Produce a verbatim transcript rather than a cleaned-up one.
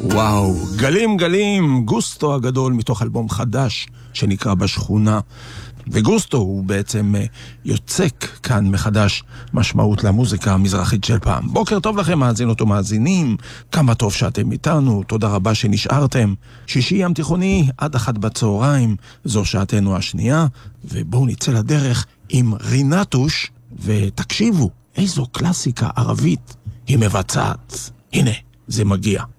וואו, גלים גלים, גוסטו הגדול מתוך אלבום חדש שנקרא בשכונה. וגוסטו הוא בעצם יוצק כאן מחדש משמעות למוזיקה המזרחית של פעם. בוקר טוב לכם מאזינות ומאזינים, כמה טוב שאתם איתנו, תודה רבה שנשארתם. שישי ים תיכוני עד אחת בצהריים, זו שעתנו השנייה, ובואו נצא לדרך עם רינטוש, ותקשיבו, איזו קלאסיקה ערבית היא מבצעת. הנה, זה מגיע.